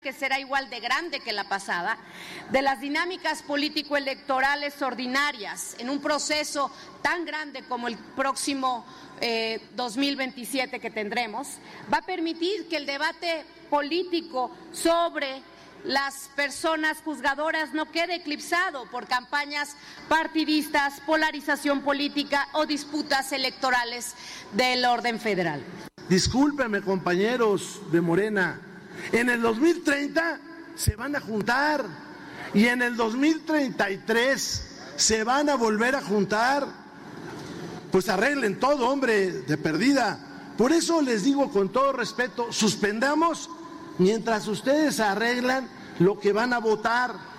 que será igual de grande que la pasada, de las dinámicas político-electorales ordinarias en un proceso tan grande como el próximo 2027 que tendremos, va a permitir que el debate político sobre las personas juzgadoras no quede eclipsado por campañas partidistas, polarización política o disputas electorales del orden federal. Discúlpenme, compañeros de Morena, en el 2030 se van a juntar y en el 2033 se van a volver a juntar. Pues arreglen todo, hombre, de perdida. Por eso les digo con todo respeto, suspendamos mientras ustedes arreglan lo que van a votar.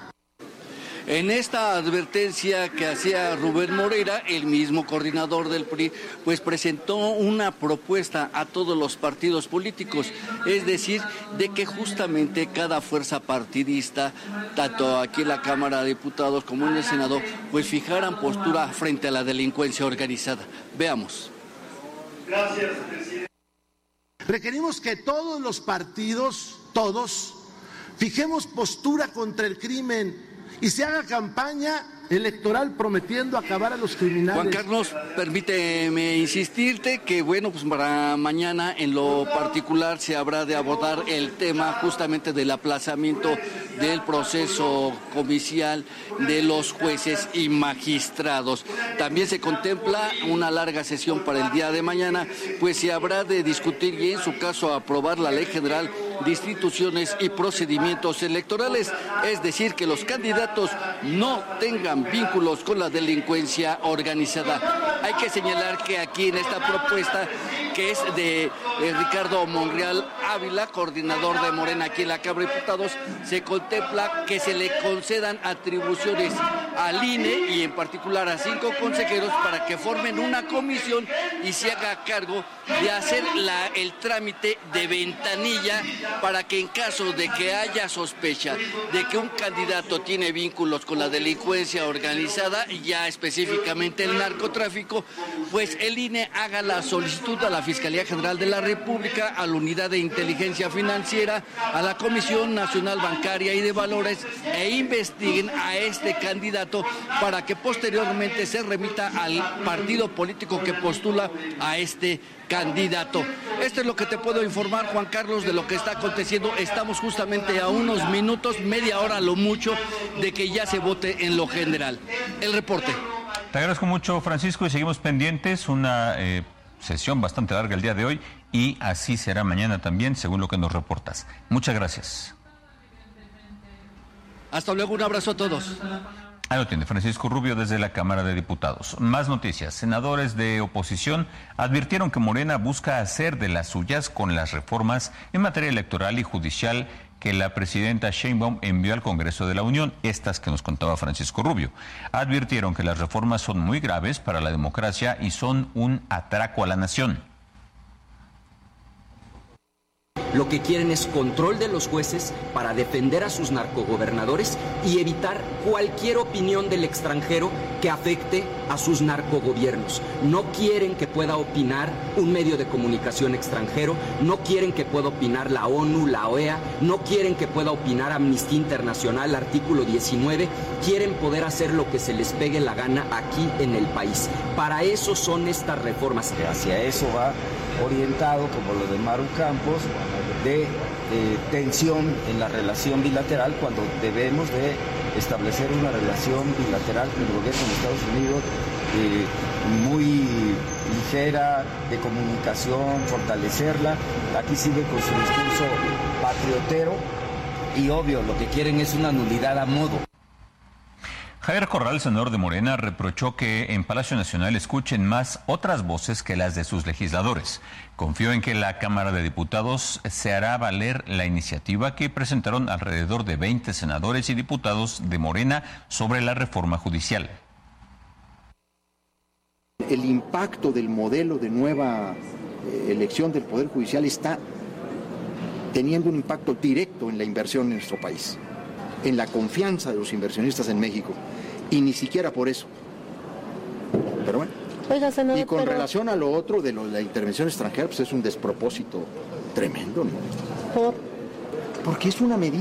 En esta advertencia que hacía Rubén Moreira, el mismo coordinador del PRI, pues presentó una propuesta a todos los partidos políticos, es decir, de que justamente cada fuerza partidista, tanto aquí en la Cámara de Diputados como en el Senado, pues fijaran postura frente a la delincuencia organizada. Veamos. Gracias, presidente. Requerimos que todos los partidos, todos, fijemos postura contra el crimen y se haga campaña electoral prometiendo acabar a los criminales. Juan Carlos, permíteme insistirte que, bueno, pues para mañana en lo particular se habrá de abordar el tema justamente del aplazamiento del proceso comicial de los jueces y magistrados. También se contempla una larga sesión para el día de mañana, pues se habrá de discutir y en su caso aprobar la Ley General de Instituciones y Procedimientos Electorales, es decir, que los candidatos no tengan vínculos con la delincuencia organizada. Hay que señalar que aquí en esta propuesta, que es de Ricardo Monreal Ávila, coordinador de Morena aquí en la Cámara de Diputados, se contempla que se le concedan atribuciones al INE y en particular a 5 consejeros para que formen una comisión y se haga cargo de hacer el trámite de ventanilla para que en caso de que haya sospecha de que un candidato tiene vínculos con la delincuencia organizada, ya específicamente el narcotráfico, pues el INE haga la solicitud a la Fiscalía General de la República, a la Unidad de Inteligencia Financiera, a la Comisión Nacional Bancaria y de Valores e investiguen a este candidato para que posteriormente se remita al partido político que postula a este candidato. Esto es lo que te puedo informar, Juan Carlos, de lo que está aconteciendo. Estamos justamente a unos minutos, media hora a lo mucho, de que ya se vote en lo general. El reporte. Te agradezco mucho, Francisco, y seguimos pendientes. Una sesión bastante larga el día de hoy y así será mañana también, según lo que nos reportas. Muchas gracias. Hasta luego, un abrazo a todos. Ahí lo tiene Francisco Rubio desde la Cámara de Diputados. Más noticias. Senadores de oposición advirtieron que Morena busca hacer de las suyas con las reformas en materia electoral y judicial que la presidenta Sheinbaum envió al Congreso de la Unión, estas que nos contaba Francisco Rubio. Advirtieron que las reformas son muy graves para la democracia y son un atraco a la nación. Lo que quieren es control de los jueces para defender a sus narcogobernadores y evitar cualquier opinión del extranjero que afecte a sus narcogobiernos. No quieren que pueda opinar un medio de comunicación extranjero, no quieren que pueda opinar la ONU, la OEA, no quieren que pueda opinar Amnistía Internacional, artículo 19, quieren poder hacer lo que se les pegue la gana aquí en el país. Para eso son estas reformas. Hacia eso va orientado, como lo de Maru Campos, de tensión en la relación bilateral, cuando debemos de establecer una relación bilateral con el gobierno de Estados Unidos muy ligera, de comunicación, fortalecerla. Aquí sigue con su discurso patriotero y obvio, lo que quieren es una nulidad a modo. Javier Corral, senador de Morena, reprochó que en Palacio Nacional escuchen más otras voces que las de sus legisladores. Confió en que la Cámara de Diputados se hará valer la iniciativa que presentaron alrededor de 20 senadores y diputados de Morena sobre la reforma judicial. El impacto del modelo de nueva elección del Poder Judicial está teniendo un impacto directo en la inversión en nuestro país, en la confianza de los inversionistas en México, y ni siquiera por eso. Pero bueno. Oiga, senador, y con relación a lo otro de la intervención extranjera, pues es un despropósito tremendo, ¿no? porque es una medida